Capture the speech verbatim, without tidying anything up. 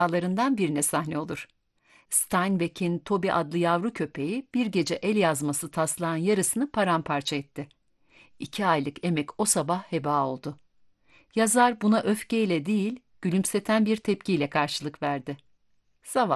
masallarından birine sahne olur. Steinbeck'in Toby adlı yavru köpeği bir gece el yazması taslağın yarısını paramparça etti. İki aylık emek o sabah heba oldu. Yazar buna öfkeyle değil, gülümseten bir tepkiyle karşılık verdi. Zavallı.